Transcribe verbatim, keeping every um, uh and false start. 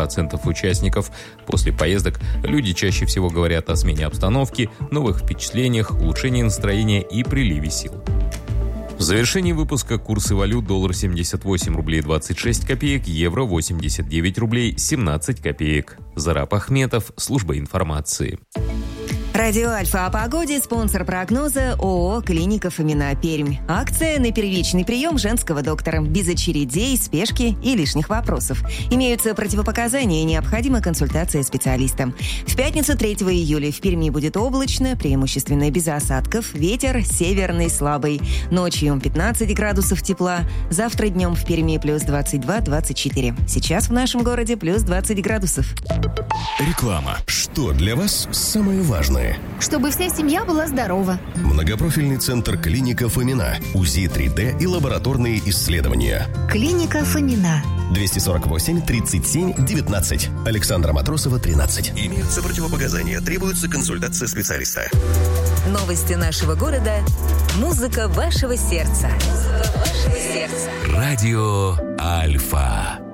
процентов участников. После поездок люди чаще всего говорят о смене обстановки, новых впечатлениях, улучшении настроения и приливе сил. В завершении выпуска курсы валют: доллар семьдесят восемь рублей двадцать шесть копеек, евро восемьдесят девять рублей семнадцать копеек. Зараб Ахметов, служба информации. Радио Альфа о погоде, спонсор прогноза ООО «Клиника Фомина», Пермь. Акция на первичный прием женского доктора. Без очередей, спешки и лишних вопросов. Имеются противопоказания и необходима консультация специалиста. В пятницу третьего июля в Перми будет облачно, преимущественно без осадков, ветер северный слабый. Ночью пятнадцать градусов тепла. Завтра днем в Перми плюс двадцать два - двадцать четыре. Сейчас в нашем городе плюс двадцать градусов. Реклама. Что для вас самое важное? Чтобы вся семья была здорова. Многопрофильный центр «Клиника Фомина». УЗИ три дэ и лабораторные исследования. Клиника Фомина. двести сорок восемь тридцать семь девятнадцать. Александра Матросова, тринадцать. Имеются противопоказания. Требуется консультация специалиста. Новости нашего города. Музыка вашего сердца. Музыка вашего сердца. Радио Альфа.